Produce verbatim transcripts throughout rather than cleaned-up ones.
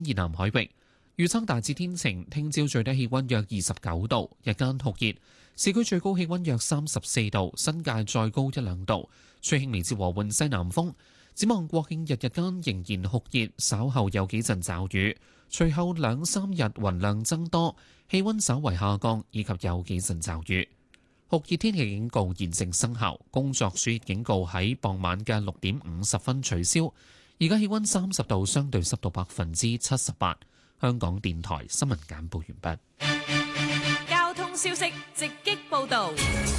以南海域。預測大致天晴，聽朝最低氣溫約二十九度，日間酷熱，市區最高氣溫約三十四度，新界再高一兩度，吹輕微至和緩西南風。展望國慶日日間仍然酷熱，稍後有幾陣驟雨，隨後兩三日雲量增多，氣溫稍為下降，以及有幾陣驟雨。酷熱天氣警告現正生效，工作暑熱警告喺傍晚嘅六點五十分取消。而家氣溫三十度，相對濕度百分之七十八。香港電台新聞簡報完畢。交通消息直擊報道。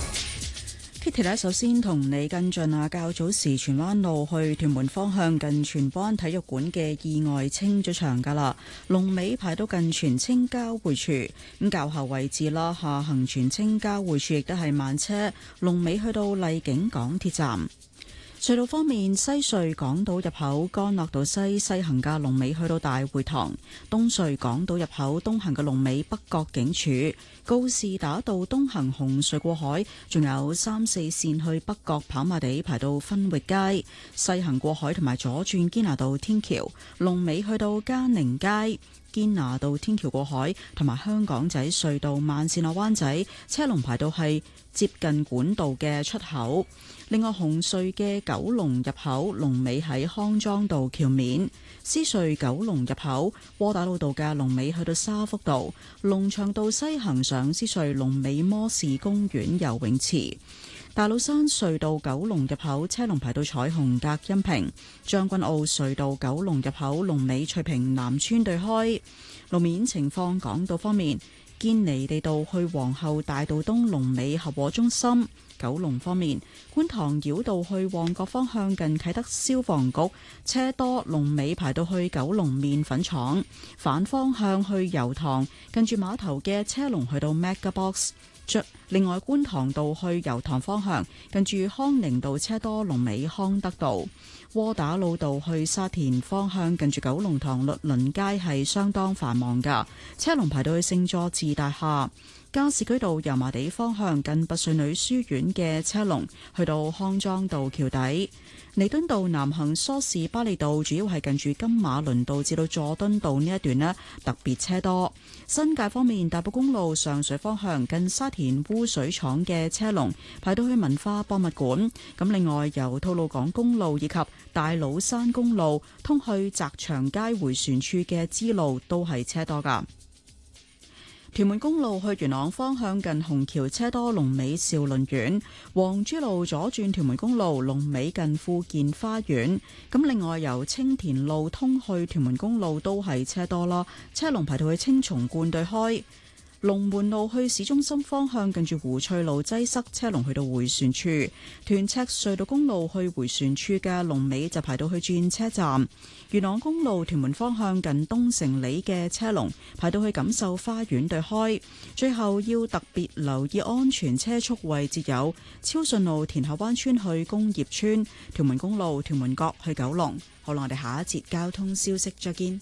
Kitty 咧，首先同你跟進啊，較早時荃灣路去屯門方向近荃寶灣體育館嘅意外清咗場噶啦，龍尾排到近荃青交匯處，咁較後位置啦，下行荃青交匯處亦都係慢車，龍尾去到麗景港鐵站。隧道方面，西隧港島入口干諾道西西行嘅龍尾去到大會堂，東隧港島入口東行嘅龍尾北角警署，告士打道東行紅隧過海，仲有三四線去北角跑馬地排到分域街，西行過海同埋左轉堅拿道天橋，龍尾去到嘉寧街。堅拿道天橋過海同埋香港仔隧道慢線落灣仔車龍排到係接近管道嘅出口。另外紅隧嘅九龍入口龍尾喺康莊道橋面，獅隧九龍入口窩打老道嘅龍尾去到沙福道，龍翔道西行上獅隧龍尾摩士公園游泳池。大老山隧道九龍入口車龍排到彩虹隔音屏，將軍澳隧道九龍入口龍尾翠屏南村對開。路面情況，港島方面，堅尼地道去皇后大道東龍尾合和中心。九龍方面，觀塘繞道去旺角方向近啟德消防局車多，龍尾排到去九龍麵粉廠。反方向去油塘近住碼頭嘅車龍去到 MegaBox。另外，觀塘道去油塘方向近住康寧道車多，龍尾康德道。窩打老道去沙田方向近住九龍塘律倫街係相當繁忙噶，車龍排到去聖佐治大廈。加士居道油麻地方向近拔萃女書院嘅車龍去到康莊道橋底。彌敦道南行梳士巴利道主要係近住金馬倫道至到佐敦道呢一段呢，特別車多。新界方面，大埔公路上水方向近沙田污水廠嘅車龍排到去文化博物館。咁另外由吐露港公路以及大老山公路通去澤祥街迴旋處嘅支路都係車多噶。屯門公路去元朗方向近紅橋車多，龍尾兆麟苑。黃珠路左轉屯門公路龍尾近富健花園。咁另外由青田路通去屯門公路都係車多啦，車龍排到去青松觀對開。龍門路去市中心方向近住湖翠路擠塞，車龍去到迴旋處。屯赤隧道公路去迴旋處嘅龍尾就排到去轉車站。元朗公路屯門方向近東城里嘅車龍排到去錦繡花園對開。最後要特別留意安全車速位置有超順路田下灣村去工業村，屯門公路屯門角去九龍。好啦，我哋下一節交通消息再見。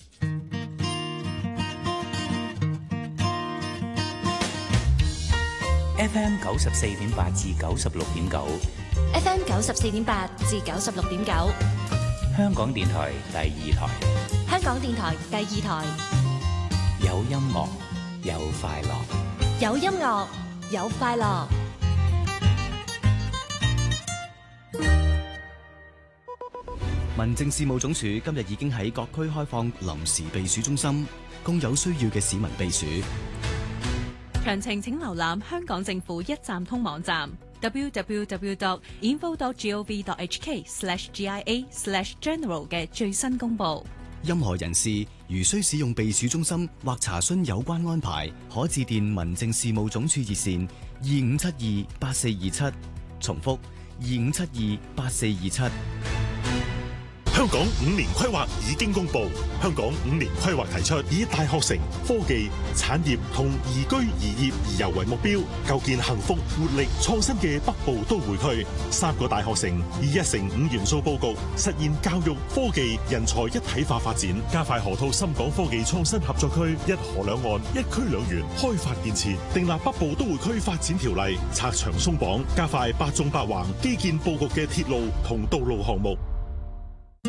F M 九十四點八至九十六點九 ，F M 九十四點八至九十六點九， 香港電台第二台， 香港電台第二台， 有音樂有快樂， 有音樂有快樂。 民政事務總署今日已經喺各區開放臨時避暑中心，供有需要嘅市民避暑。 詳情請瀏覽香港政府一站通網站 double-u double-u double-u dot info dot gov dot h k slash g i a slash general 嘅最新公佈。 任何人士如需使用避暑中心或查詢有關安排，可致電民政事務總署熱線二五七二八四二七，重複二五七二八四二七。 香港五年規劃已經公布，香港五年規劃提出以大學城、科技、產業同宜居宜業宜遊為目標，構建幸福、活力、創新嘅北部都會區。三個大學城以一城五元素佈局，實現教育、科技、人才一體化發展，加快河套深港科技創新合作區，一河兩岸、一區兩園開發建設，訂立北部都會區發展條例，拆牆鬆綁，加快八縱八橫基建佈局嘅鐵路同道路項目。